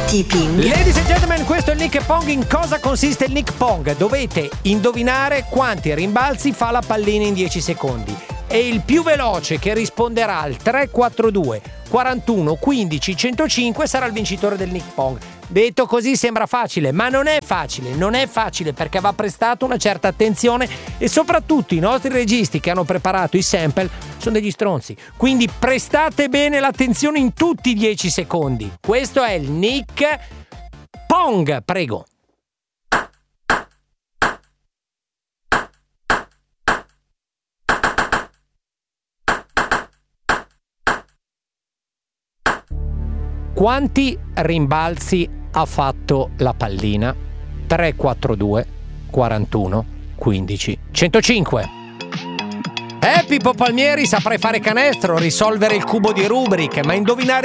Tipping. Ladies and gentlemen, questo è il Nick Pong. In cosa consiste il Nick Pong? Dovete indovinare quanti rimbalzi fa la pallina in 10 secondi. E il più veloce che risponderà al 342 41 15 105 sarà il vincitore del Nick Pong. Detto così sembra facile, ma non è facile perché va prestata una certa attenzione e soprattutto i nostri registi che hanno preparato i sample sono degli stronzi. Quindi prestate bene l'attenzione in tutti i 10 secondi. Questo è il Nick Pong, prego. Quanti rimbalzi ha fatto la pallina? 342 41 15 105. Pippo Palmieri, saprei fare canestro, risolvere il cubo di Rubik, ma indovinare